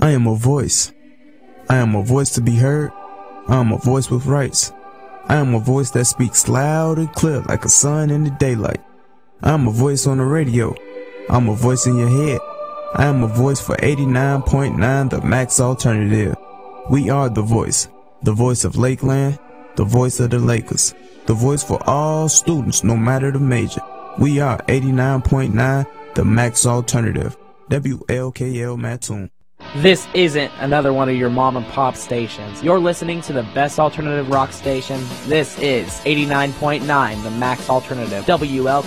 I am a voice. I am a voice to be heard. I am a voice with rights. I am a voice that speaks loud and clear like a sun in the daylight. I am a voice on the radio. I'm a voice in your head. I am a voice for 89.9 The Max Alternative. We are the voice of Lakeland, the voice of the Lakers, the voice for all students no matter the major. We are 89.9 The Max Alternative. WLKL Mattoon. This isn't another one of your mom and pop stations. You're listening to the best alternative rock station. This is 89.9 The Max Alternative, WLKL.